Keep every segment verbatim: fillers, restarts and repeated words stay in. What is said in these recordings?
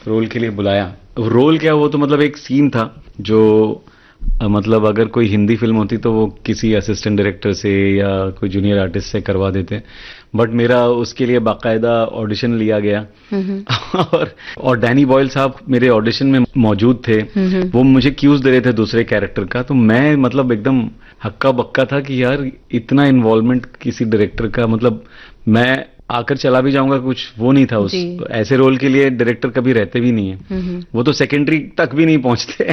Role के लिए बुलाया। रोल क्या, वो तो मतलब एक सीन था जो अ, मतलब अगर कोई हिंदी फिल्म होती तो वो किसी असिस्टेंट डायरेक्टर से या कोई जूनियर आर्टिस्ट से करवा देते, बट मेरा उसके लिए बाकायदा ऑडिशन लिया गया। और और डैनी बॉयल साहब मेरे ऑडिशन में मौजूद थे। वो मुझे क्यूज दे रहे थे दूसरे कैरेक्टर का, तो मैं मतलब एकदम हक्का बक्का था कि यार इतना इन्वॉल्वमेंट किसी डायरेक्टर का, मतलब मैं आकर चला भी जाऊंगा, कुछ वो नहीं था। उस ऐसे रोल के लिए डायरेक्टर कभी रहते भी नहीं है, वो तो सेकेंडरी तक भी नहीं पहुंचते।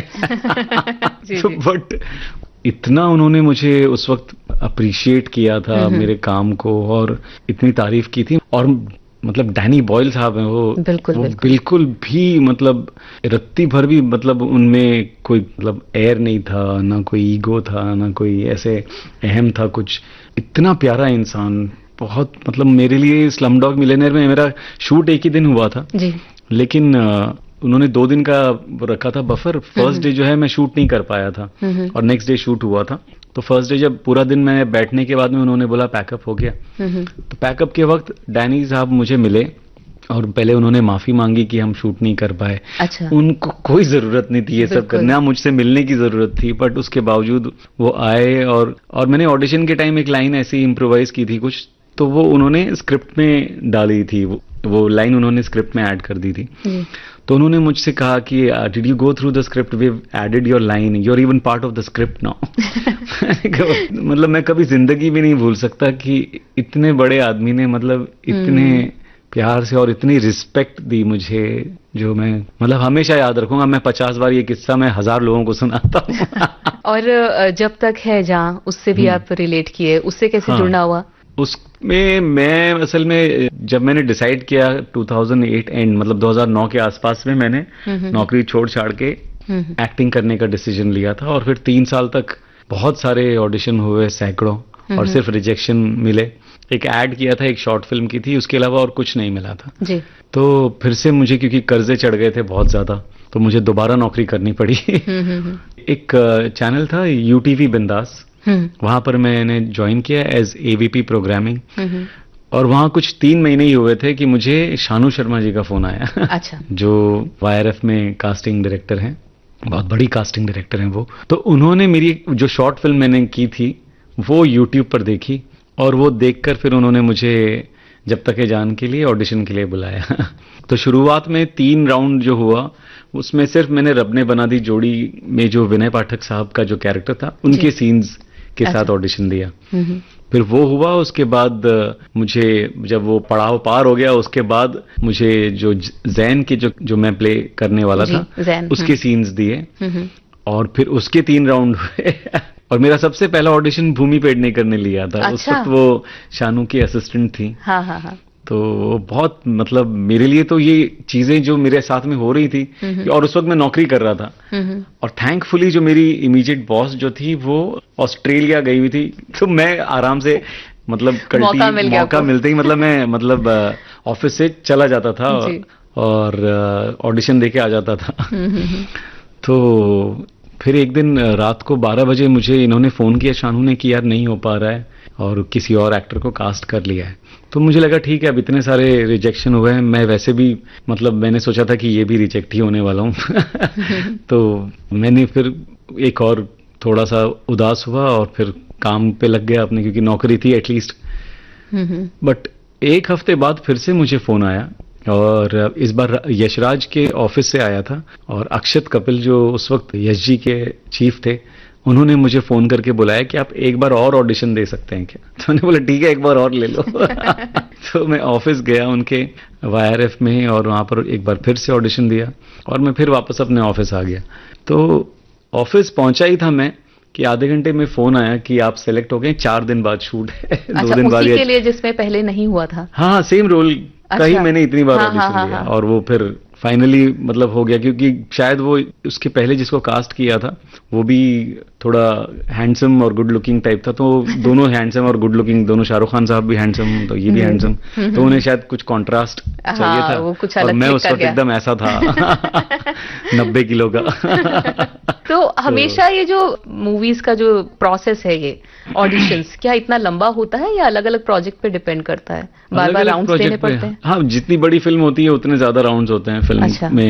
तो बट इतना उन्होंने मुझे उस वक्त अप्रिशिएट किया था मेरे काम को, और इतनी तारीफ की थी। और मतलब डैनी बॉयल साहब हैं वो, बिल्कुल, वो बिल्कुल। बिल्कुल भी मतलब रत्ती भर भी मतलब उनमें कोई मतलब एयर नहीं था, ना कोई ईगो था, ना कोई ऐसे अहम था कुछ। इतना प्यारा इंसान, बहुत मतलब मेरे लिए स्लम डॉग मिलियनेयर में मेरा शूट एक ही दिन हुआ था जी। लेकिन आ, उन्होंने दो दिन का रखा था बफर। फर्स्ट डे जो है मैं शूट नहीं कर पाया था और नेक्स्ट डे शूट हुआ था। तो फर्स्ट डे जब पूरा दिन मैं बैठने के बाद में उन्होंने बोला पैकअप हो गया, तो पैकअप के वक्त डैनी साहब मुझे मिले और पहले उन्होंने माफी मांगी कि हम शूट नहीं कर पाए। अच्छा। उनको कोई जरूरत नहीं थी ये सब करना, मुझसे मिलने की जरूरत थी, बट उसके बावजूद वो आए। और और मैंने ऑडिशन के टाइम एक लाइन ऐसी इम्प्रोवाइज की थी कुछ, तो वो उन्होंने स्क्रिप्ट में डाली थी, वो वो लाइन उन्होंने स्क्रिप्ट में ऐड कर दी थी। तो उन्होंने मुझसे कहा कि did you go through the script, we have added your line, you are even part of the script now. मतलब मैं कभी जिंदगी भी नहीं भूल सकता कि इतने बड़े आदमी ने मतलब इतने प्यार से और इतनी रिस्पेक्ट दी मुझे, जो मैं मतलब हमेशा याद रखूंगा। मैं पचास बार ये किस्सा मैं हजार लोगों को सुनाता हूँ। और जब तक है जहाँ, उससे भी आप रिलेट किए, उससे कैसे हाँ, जुड़ना हुआ? उसमें मैं असल में जब मैंने डिसाइड किया दो हज़ार आठ एंड मतलब दो हज़ार नौ के आसपास में मैंने नौकरी छोड़ छाड़ के एक्टिंग करने का डिसीजन लिया था। और फिर तीन साल तक बहुत सारे ऑडिशन हुए, सैकड़ों, और सिर्फ रिजेक्शन मिले। एक ऐड किया था, एक शॉर्ट फिल्म की थी, उसके अलावा और कुछ नहीं मिला था जी। तो फिर से मुझे क्योंकि कर्जे चढ़ गए थे बहुत ज्यादा, तो मुझे दोबारा नौकरी करनी पड़ी। एक चैनल था यूटीवी बिंदास, वहां पर मैंने ज्वाइन किया एज एवीपी प्रोग्रामिंग। और वहां कुछ तीन महीने ही हुए थे कि मुझे शानू शर्मा जी का फोन आया। अच्छा। जो वाईआरएफ में कास्टिंग डायरेक्टर हैं, बहुत बड़ी कास्टिंग डायरेक्टर हैं वो। तो उन्होंने मेरी जो शॉर्ट फिल्म मैंने की थी वो यूट्यूब पर देखी, और वो देखकर फिर उन्होंने मुझे जब तक है जान के लिए ऑडिशन के लिए बुलाया। तो शुरुआत में तीन राउंड जो हुआ उसमें सिर्फ मैंने रब ने बना दी जोड़ी में जो विनय पाठक साहब का जो कैरेक्टर था उनके सीन्स के साथ ऑडिशन दिया। फिर वो हुआ, उसके बाद मुझे जब वो पड़ाव पार हो गया उसके बाद मुझे जो जैन के जो जो मैं प्ले करने वाला था उसके सीन्स दिए, और फिर उसके तीन राउंड हुए। और मेरा सबसे पहला ऑडिशन भूमि पेडनेकर करने लिया था। अच्छा। उस वक्त वो शानू की असिस्टेंट थी। हाँ हाँ हाँ। तो बहुत मतलब मेरे लिए तो ये चीजें जो मेरे साथ में हो रही थी, और उस वक्त मैं नौकरी कर रहा था, और थैंकफुली जो मेरी इमीडिएट बॉस जो थी वो ऑस्ट्रेलिया गई हुई थी, तो मैं आराम से मतलब कल्टी मौका, मिल मौका मिलते ही मतलब मैं मतलब ऑफिस से चला जाता था और ऑडिशन देके आ जाता था। तो फिर एक दिन रात को बारह बजे मुझे इन्होंने फोन किया, शानू ने, कि यार नहीं हो पा रहा है और किसी और एक्टर को कास्ट कर लिया है। तो मुझे लगा ठीक है, अब इतने सारे रिजेक्शन हुए हैं, मैं वैसे भी मतलब मैंने सोचा था कि ये भी रिजेक्ट ही होने वाला हूँ। तो मैंने फिर एक और थोड़ा सा उदास हुआ और फिर काम पे लग गया अपने, क्योंकि नौकरी थी एटलीस्ट। बट एक हफ्ते बाद फिर से मुझे फोन आया, और इस बार यशराज के ऑफिस से आया था, और अक्षत कपिल जो उस वक्त यश जी के चीफ थे, उन्होंने मुझे फोन करके बुलाया कि आप एक बार और ऑडिशन दे सकते हैं क्या। तो मैंने बोला ठीक है, एक बार और ले लो। तो मैं ऑफिस गया उनके वाईआरएफ में, और वहां पर एक बार फिर से ऑडिशन दिया, और मैं फिर वापस अपने ऑफिस आ गया। तो ऑफिस पहुंचा ही था मैं कि आधे घंटे में फोन आया कि आप सेलेक्ट हो गए, चार दिन बाद शूट है। अच्छा, दो दिन बाद उसी के लिए जिसमें पहले नहीं हुआ था। हाँ, सेम रोल का ही मैंने इतनी बार ऑडिशन हाँ, हाँ, दिया, हाँ, और वो फिर फाइनली मतलब हो गया, क्योंकि शायद वो उसके पहले जिसको कास्ट किया था वो भी थोड़ा हैंडसम और गुड लुकिंग टाइप था, तो दोनों हैंडसम और गुड लुकिंग, दोनों शाहरुख खान साहब भी हैंडसम, तो ये भी हैंडसम, तो उन्हें शायद कुछ कॉन्ट्रास्ट चाहिए था, वो कुछ और मैं उस वक्त एकदम ऐसा था नब्बे किलो का। तो हमेशा ये जो मूवीज का जो प्रोसेस है, ये ऑडिशंस, क्या इतना लंबा होता है या अलग अलग प्रोजेक्ट पे डिपेंड करता है? बार बार राउंड्स देने पड़ते हैं? हाँ, जितनी बड़ी फिल्म होती है उतने ज्यादा राउंड्स होते हैं फिल्म अच्छा। में।